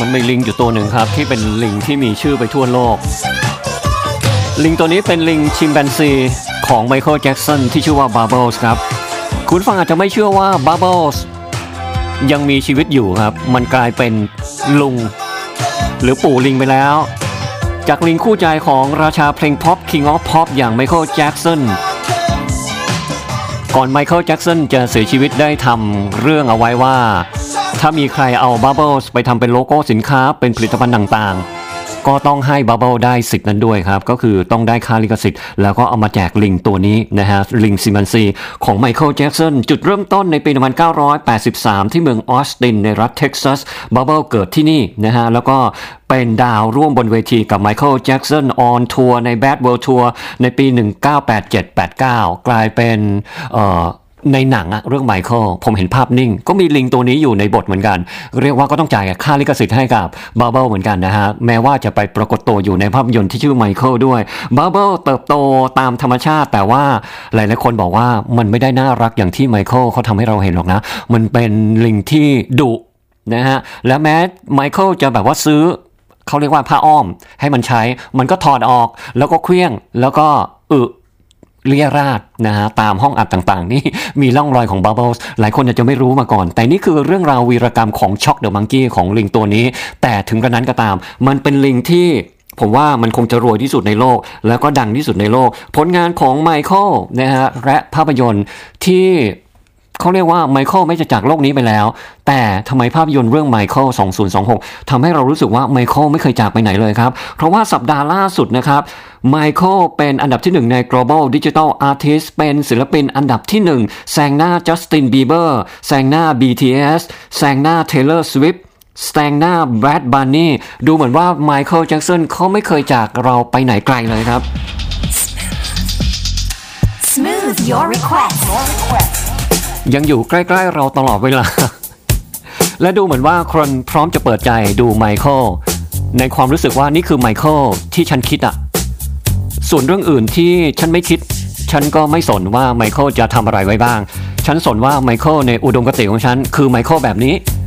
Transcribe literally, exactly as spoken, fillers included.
มีลิงอยู่ตัวหนึ่งครับที่เป็นลิงที่มีชื่อไปทั่วโลกลิงตัวนี้เป็นลิงชิมแปนซีของไมเคิลแจ็กสันที่ชื่อว่า Bubbles ครับคุณฟังอาจจะไม่เชื่อว่า Bubbles ยังมีชีวิตอยู่ครับมันกลายเป็นลุงหรือปู่ลิงไปแล้วจากลิงคู่ใจของราชาเพลงพ็อป King of Pop อย่างไมเคิลแจ็กสันก่อนไมเคิลแจ็กสันจะเสียชีวิตได้ทำเรื่องเอาไว้ว่าถ้ามีใครเอา Bubbles ไปทำเป็นโลโก้สินค้าเป็นผลิตภัณฑ์ต่างๆก็ต้องให้ Bubble ได้สิทธิ์นั้นด้วยครับก็คือต้องได้ค่าลิขสิทธิ์แล้วก็เอามาแจกลิงตัวนี้นะฮะลิงซิมแปนซีของไมเคิลแจ็กสันจุดเริ่มต้นในปีหนึ่งพันเก้าร้อยแปดสิบสามที่เมืองออสตินในรัฐเท็กซัส Bubble เกิดที่นี่นะฮะแล้วก็เป็นดาวร่วมบนเวทีกับไมเคิลแจ็กสันออนทัวร์ใน Bad World Tour ในปีหนึ่งพันเก้าร้อยแปดสิบเจ็ด แปดสิบเก้ากลายเป็นเอ่อในหนังอะเรื่องไมเคิลผมเห็นภาพนิ่งก็มีลิงตัวนี้อยู่ในบทเหมือนกันเรียกว่าก็ต้องจ่ายค่าลิขสิทธิ์ให้กับ Bubble เหมือนกันนะฮะแม้ว่าจะไปปรากฏตัวอยู่ในภาพยนตร์ที่ชื่อไมเคิลด้วย Bubble เติบโตตามธรรมชาติแต่ว่าหลายๆคนบอกว่ามันไม่ได้น่ารักอย่างที่ไมเคิลเขาทำให้เราเห็นหรอกนะมันเป็นลิงที่ดุนะฮะและแม้ไมเคิลจะแบบว่าซื้อเขาเรียกว่าผ้าอ้อมให้มันใช้มันก็ถอดออกแล้วก็เคลี้ยงแล้วก็อึเลี่ยราดนะฮะตามห้องอัดต่างๆนี่มีร่องรอยของ Bubbles หลายคนอาจจะไม่รู้มาก่อนแต่นี่คือเรื่องราววีรกรรมของช็อกเดอะมังกี้ของลิงตัวนี้แต่ถึงกระนั้นก็ตามมันเป็นลิงที่ผมว่ามันคงจะรวยที่สุดในโลกแล้วก็ดังที่สุดในโลกผลงานของไมเคิลนะฮะและภาพยนตร์ที่เขาเรียกว่าไมเคิลไม่จะจากโลกนี้ไปแล้วแต่ทำไมภาพยนตร์เรื่องไมเคิลสองพันยี่สิบหกทำให้เรารู้สึกว่าไมเคิลไม่เคยจากไปไหนเลยครับเพราะว่าสัปดาห์ล่าสุดนะครับไมเคิลเป็นอันดับที่หนึ่งใน Global Digital Artist เป็นศิลปินอันดับที่หนึ่งแซงหน้า Justin Bieber แซงหน้า บี ที เอส แซงหน้า Taylor Swift แซงหน้า Bad Bunny ดูเหมือนว่าไมเคิลแจ็คสันเขาไม่เคยจากเราไปไหนไกลเลยครับ Smooth your request ยังอยู่ใกล้ๆเราตลอดเวลา และดูเหมือนว่าคนพร้อมจะเปิดใจดูไมเคิลในความรู้สึกว่านี่คือไมเคิลที่ฉันคิดอะส่วนเรื่องอื่นที่ฉันไม่คิดฉันก็ไม่สนว่าไมเคิลจะทำอะไรไว้บ้างฉันสนว่าไมเคิลในอุดมคติของฉันคือไมเคิลแบบนี้